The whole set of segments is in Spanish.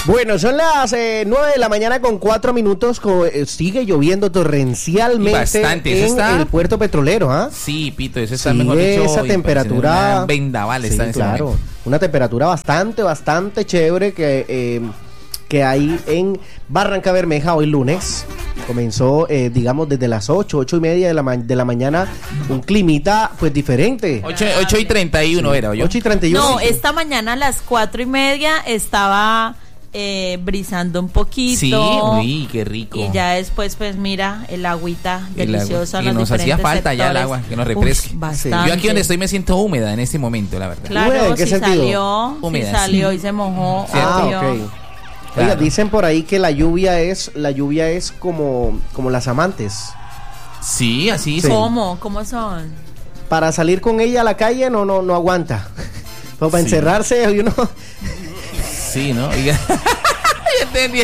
Bueno, son las 9 de la mañana con 4 minutos. Sigue lloviendo torrencialmente bastante, en el puerto petrolero, ¿ah? Sí, Pito, eso está mejor dicho. Esa temperatura. Una vendaval está en ese momento. Una temperatura bastante chévere que hay en Barrancabermeja hoy lunes. Comenzó, digamos, desde las 8:30 de la mañana, un climita, pues, diferente. 8:31 sí. Era, ¿yo? 8:31. No, esta mañana a las 4:30 estaba brisando un poquito. Sí, uy, qué rico. Y ya después, pues, mira, el agüita deliciosa. Y nos hacía falta sectores. Ya el agua, que nos refresque. Bastante. Yo aquí donde estoy me siento húmeda en este momento, la verdad. Claro, ¿En qué sentido? Salió y se mojó. Ok. Oiga, claro. Dicen por ahí que la lluvia es como las amantes. Sí, así sí. ¿Cómo son? Para salir con ella a la calle no aguanta. Pero para encerrarse uno. Sí, ¿no? Ya entendí.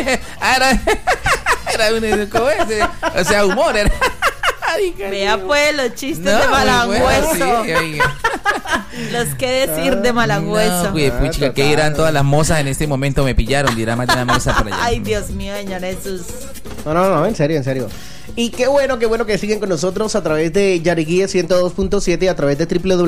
Era un cohete. O sea, humor era. Vea pues los chistes de Malagüeso. Sí, los que decir de Malagüeso. No, güey, puchica, ¿qué dirán todas las mozas en este momento? Me pillaron, dirá más de una moza por allá. Ay, Dios mío, señor Jesús. No, en serio. Y qué bueno que siguen con nosotros a través de Yariguíes 102.7 y a través de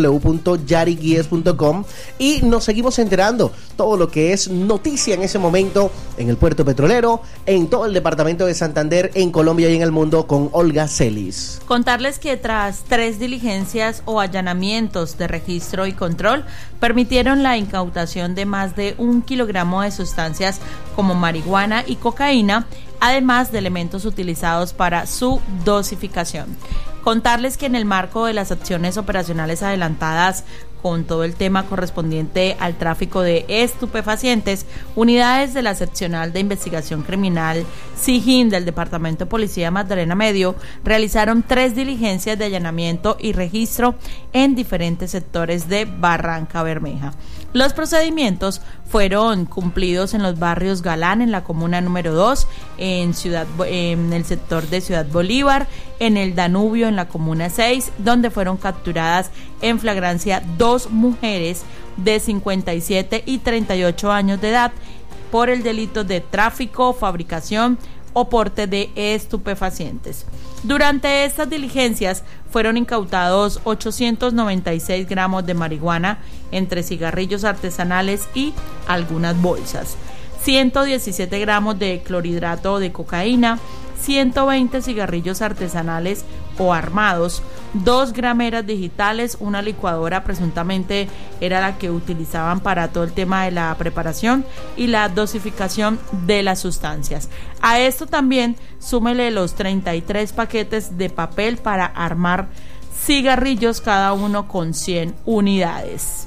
www.yariguíes.com, y nos seguimos enterando todo lo que es noticia en ese momento en el puerto petrolero, en todo el departamento de Santander, en Colombia y en el mundo, con Olga Celis. Contarles que tras 3 diligencias o allanamientos de registro y control permitieron la incautación de más de 1 kilogramo de sustancias como marihuana y cocaína, además de elementos utilizados para su dosificación. Contarles que en el marco de las acciones operacionales adelantadas con todo el tema correspondiente al tráfico de estupefacientes, unidades de la Seccional de Investigación Criminal SIGIN del Departamento de Policía Magdalena Medio realizaron 3 diligencias de allanamiento y registro en diferentes sectores de Barrancabermeja. Los procedimientos fueron cumplidos en los barrios Galán, en la comuna número 2, en el sector de Ciudad Bolívar, en el Danubio, en la comuna 6, donde fueron capturadas en flagrancia 2 mujeres de 57 y 38 años de edad por el delito de tráfico, fabricación o porte de estupefacientes. Durante estas diligencias fueron incautados 896 gramos de marihuana entre cigarrillos artesanales y algunas bolsas, 117 gramos de clorhidrato de cocaína, 120 cigarrillos artesanales o armados, 2 grameras digitales, una licuadora, presuntamente era la que utilizaban para todo el tema de la preparación y la dosificación de las sustancias. A esto también súmele los 33 paquetes de papel para armar cigarrillos, cada uno con 100 unidades.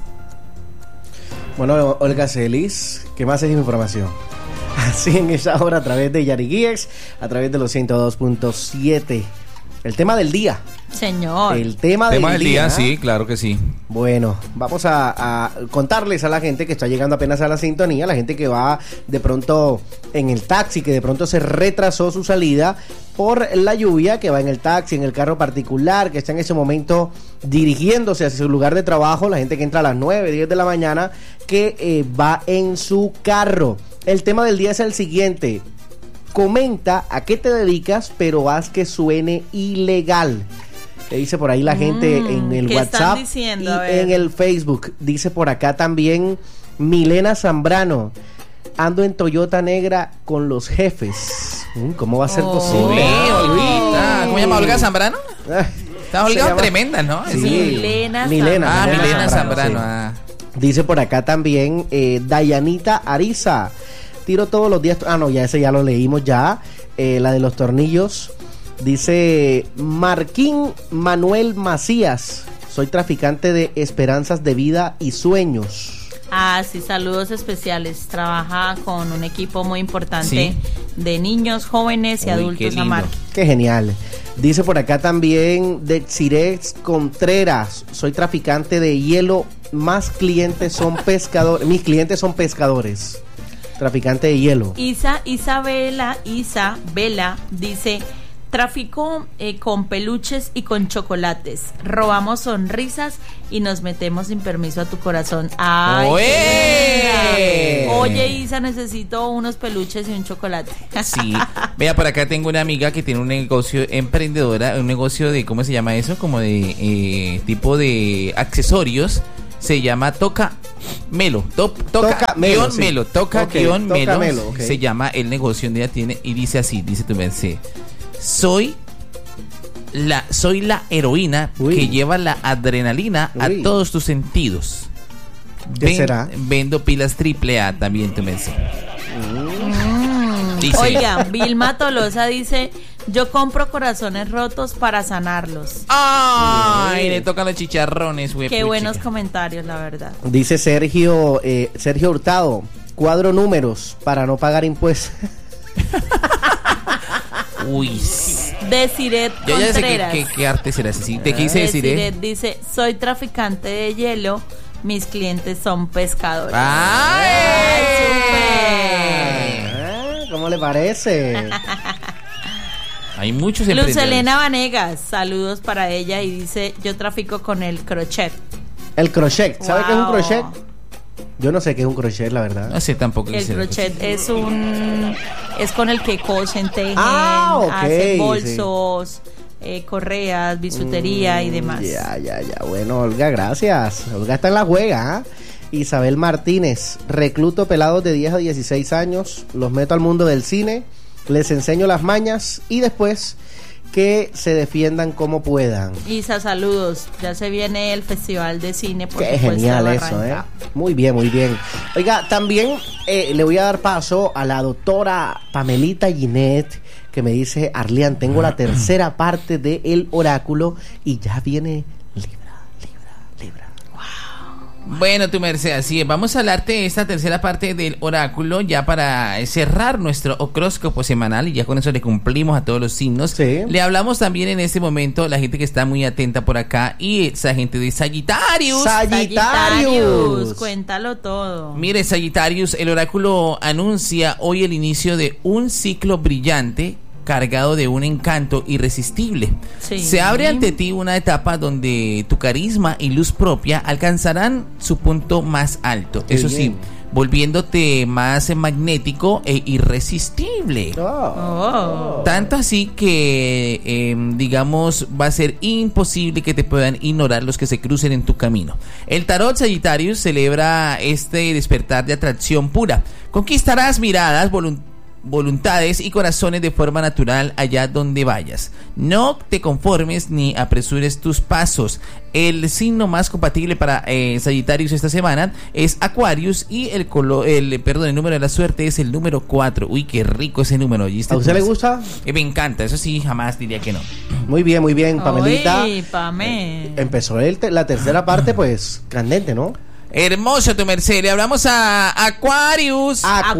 Bueno, Olga Celis, ¿qué más es información? Así en esa hora a través de Yariguíes, a través de los 102.7. El tema del día. Señor. El tema del día, sí, claro que sí. Bueno, vamos a contarles a la gente que está llegando apenas a la sintonía, la gente que va de pronto en el taxi, que de pronto se retrasó su salida por la lluvia, que va en el taxi, en el carro particular, que está en ese momento dirigiéndose hacia su lugar de trabajo, la gente que entra a las 9, 10 de la mañana, que va en su carro. El tema del día es el siguiente: comenta a qué te dedicas, pero haz que suene ilegal. Te dice por ahí la gente en el WhatsApp y en el Facebook. Dice por acá también Milena Zambrano: ando en Toyota negra con los jefes. ¿Cómo va a ser posible? ¿Cómo se llama Olga Zambrano? Está Olga tremenda, ¿no? Sí. Milena Zambrano. Sí. Dice por acá también Dayanita Ariza: tiro todos los días. No, ya ese ya lo leímos ya. La de los tornillos. Dice Marquín Manuel Macías: soy traficante de esperanzas de vida y sueños. Ah, sí, saludos especiales. Trabaja con un equipo muy importante de niños, jóvenes y adultos a Marquín. Qué genial. Dice por acá también Dexirex Contreras: soy traficante de hielo, mis clientes son pescadores. Traficante de hielo. Isabela dice: Trafico con peluches y con chocolates. Robamos sonrisas y nos metemos sin permiso a tu corazón. ¡Ay! Oye, Isa, necesito unos peluches y un chocolate. Sí. Vea, por acá tengo una amiga que tiene un negocio emprendedora, un negocio de, ¿cómo se llama eso? Como de tipo de accesorios. Se llama Toca Melo. Toca Melo. Se llama el negocio donde ella tiene y dice así, dice tu merced. Soy la heroína que lleva la adrenalina a todos tus sentidos. ¿Qué será? Vendo pilas AAA también, tu merced. Oigan, Vilma Tolosa dice: yo compro corazones rotos para sanarlos. Ay, le tocan los chicharrones, güey. Qué buenos comentarios, la verdad. Dice Sergio Hurtado: cuadro números para no pagar impuestos. Uy. Desiret Contreras. Ya sé qué arte será ese. ¿Sí? ¿Te quise decir? Desiret dice: soy traficante de hielo, mis clientes son pescadores. ¡Ay! ¡Súper! ¿Cómo le parece? Hay muchos emprendedores. Lucelena Vanegas, saludos para ella y dice: yo trafico con el crochet. El crochet, ¿sabe qué es un crochet? Yo no sé qué es un crochet, la verdad. No sé tampoco. El crochet es con el que cosen, tejen, okay, hacen bolsos, correas, bisutería y demás. Ya. Bueno, Olga, gracias. Olga está en la juega, ¿eh? Isabel Martínez: recluto pelados de 10 a 16 años, los meto al mundo del cine, les enseño las mañas y después que se defiendan como puedan. Isa, saludos. Ya se viene el Festival de Cine. Por Qué genial eso, ¿eh? Muy bien. Oiga, también le voy a dar paso a la doctora Pamelita Ginette, que me dice: Arlean, tengo la tercera parte de El Oráculo y ya viene Libra. Bueno, tu merced, así es. Vamos a hablarte de esta tercera parte del oráculo ya para cerrar nuestro horóscopo semanal y ya con eso le cumplimos a todos los signos. Sí. Le hablamos también en este momento la gente que está muy atenta por acá y esa gente de Sagitarius. Cuéntalo todo. Mire, Sagitarius, el oráculo anuncia hoy el inicio de un ciclo brillante cargado de un encanto irresistible. Sí. Se abre ante ti una etapa donde tu carisma y luz propia alcanzarán su punto más alto. Qué Eso bien. sí, volviéndote más magnético e irresistible. Tanto así que, digamos, va a ser imposible que te puedan ignorar los que se crucen en tu camino. El tarot Sagitarius celebra este despertar de atracción pura. Conquistarás miradas, voluntades y corazones de forma natural allá donde vayas. No te conformes ni apresures tus pasos. El signo más compatible para Sagitarius esta semana es Aquarius y el número de la suerte es el número 4. Uy, qué rico ese número. ¿A usted le gusta? Me encanta, eso sí, jamás diría que no. Muy bien, Pamelita. Uy, Pame. Empezó la tercera parte, pues, candente, ¿no? Hermoso, tu merced. Le hablamos a Aquarius.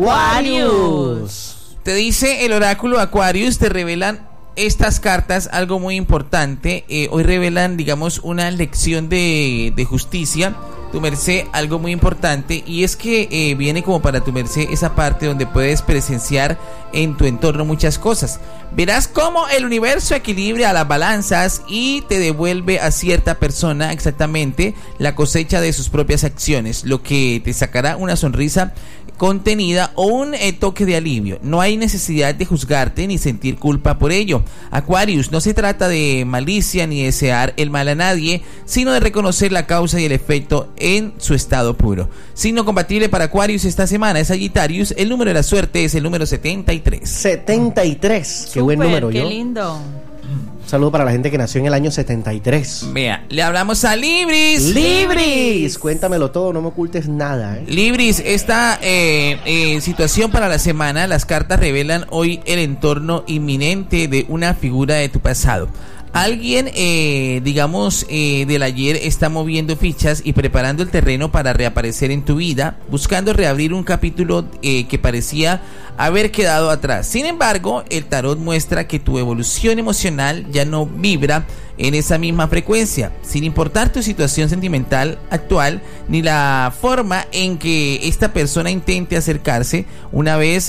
Te dice el oráculo Aquarius, te revelan estas cartas algo muy importante. Hoy revelan, digamos, una lección de justicia. Tu merced, algo muy importante, y es que viene como para tu merced esa parte donde puedes presenciar en tu entorno muchas cosas. Verás cómo el universo equilibra las balanzas y te devuelve a cierta persona exactamente la cosecha de sus propias acciones, lo que te sacará una sonrisa contenida o un toque de alivio. No hay necesidad de juzgarte ni sentir culpa por ello. Aquarius, no se trata de malicia ni desear el mal a nadie, sino de reconocer la causa y el efecto en su estado puro. Signo compatible para Aquarius esta semana es Sagitarius. El número de la suerte es el número 73. 73. Qué buen número. Qué lindo. Un saludo para la gente que nació en el año 73. Vea, le hablamos a Libris. Libris, cuéntamelo todo, no me ocultes nada, Libris, esta situación para la semana, las cartas revelan hoy el entorno inminente de una figura de tu pasado. Alguien, del ayer está moviendo fichas y preparando el terreno para reaparecer en tu vida, buscando reabrir un capítulo que parecía haber quedado atrás. Sin embargo, el tarot muestra que tu evolución emocional ya no vibra en esa misma frecuencia, sin importar tu situación sentimental actual ni la forma en que esta persona intente acercarse. Una vez,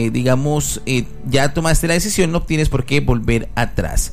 ya tomaste la decisión, no tienes por qué volver atrás.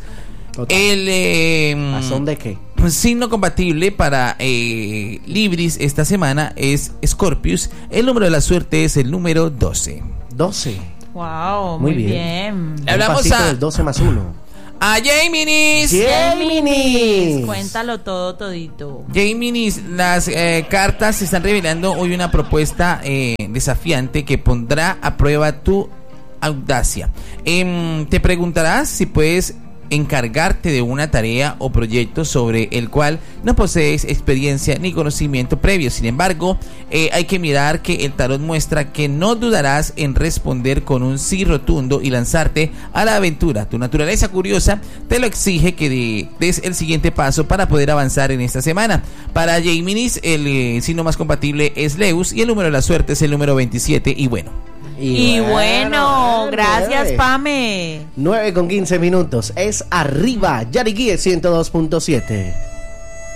¿A son de qué? Signo compatible para Libris esta semana es Scorpius. El número de la suerte es el número 12. 12. Wow, muy bien. Le hablamos del 12 más 1. A Géminis. Cuéntalo todo, todito. Géminis, las cartas están revelando hoy una propuesta desafiante que pondrá a prueba tu audacia. Te preguntarás si puedes encargarte de una tarea o proyecto sobre el cual no posees experiencia ni conocimiento previo. Sin embargo, hay que mirar que el tarot muestra que no dudarás en responder con un sí rotundo y lanzarte a la aventura. Tu naturaleza curiosa te lo exige que des el siguiente paso para poder avanzar en esta semana. Para Géminis, el signo más compatible es Leus y el número de la suerte es el número 27. Y bueno, gracias, Pame. 9:15. Es Arriba Yariquí 102.7.